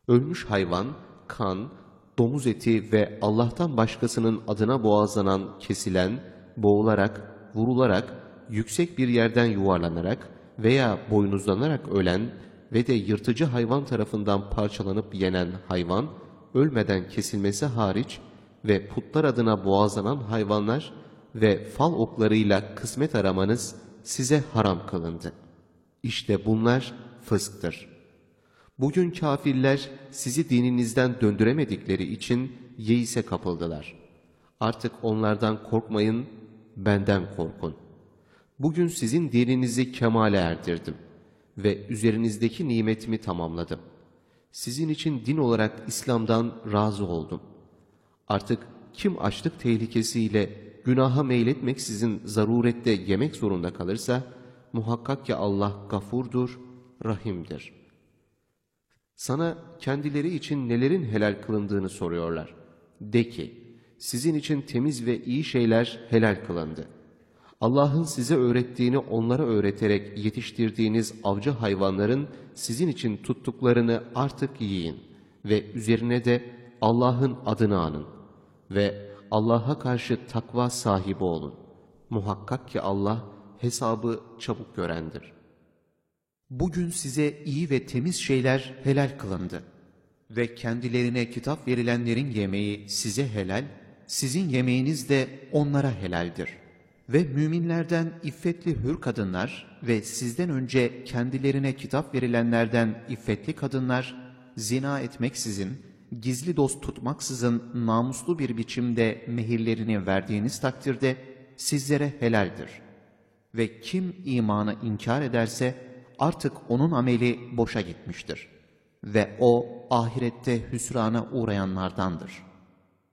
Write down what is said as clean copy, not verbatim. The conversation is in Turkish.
Ölmüş hayvan, kan, domuz eti ve Allah'tan başkasının adına boğazlanan, kesilen, boğularak, vurularak, yüksek bir yerden yuvarlanarak veya boynuzlanarak ölen ve de yırtıcı hayvan tarafından parçalanıp yenen hayvan, ölmeden kesilmesi hariç ve putlar adına boğazlanan hayvanlar ve fal oklarıyla kısmet aramanız size haram kılındı. İşte bunlar fısktır. Bugün kafirler sizi dininizden döndüremedikleri için yeise kapıldılar. Artık onlardan korkmayın, benden korkun. Bugün sizin dininizi kemale erdirdim ve üzerinizdeki nimetimi tamamladım. Sizin için din olarak İslam'dan razı oldum. Artık kim açlık tehlikesiyle günaha meyletmeksizin zarurette yemek zorunda kalırsa, muhakkak ki Allah gafurdur, rahimdir. Sana kendileri için nelerin helal kılındığını soruyorlar. De ki, sizin için temiz ve iyi şeyler helal kılındı. Allah'ın size öğrettiğini onlara öğreterek yetiştirdiğiniz avcı hayvanların sizin için tuttuklarını artık yiyin ve üzerine de Allah'ın adını anın ve Allah'a karşı takva sahibi olun. Muhakkak ki Allah hesabı çabuk görendir. Bugün size iyi ve temiz şeyler helal kılındı. Ve kendilerine kitap verilenlerin yemeği size helal, sizin yemeğiniz de onlara helaldir. Ve müminlerden iffetli hür kadınlar ve sizden önce kendilerine kitap verilenlerden iffetli kadınlar, zina etmeksizin, gizli dost tutmaksızın namuslu bir biçimde mehirlerini verdiğiniz takdirde sizlere helaldir. Ve kim imanı inkar ederse artık onun ameli boşa gitmiştir. Ve o ahirette hüsrana uğrayanlardandır.